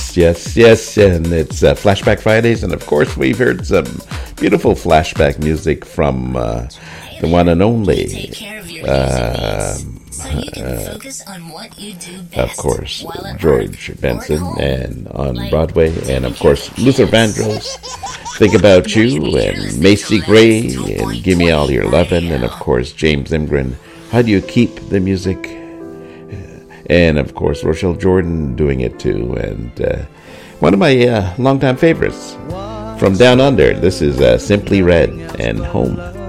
Yes, and it's Flashback Fridays, and of course we've heard some beautiful flashback music from the one and only, of course, George Benson, and on Broadway, and of course Luther Vandross, Think About You, and Macy Gray, and Gimme All Your Lovin', and of course James Imgren, How Do You Keep the Music? And of course Rochelle Jordan doing it too, and one of my longtime favorites from Down Under. This is Simply Red and Home.